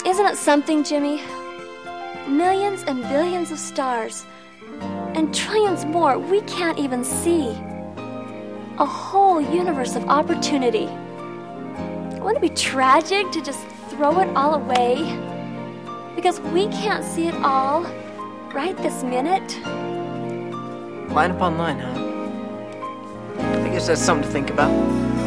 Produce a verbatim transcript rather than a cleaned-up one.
Isn't it something, Jimmy? Millions and billions of stars, and trillions more we can't even see. A whole universe of opportunity. Wouldn't it be tragic to just throw it all away? Because we can't see it all right this minute. Line up online, huh? I guess that's something to think about.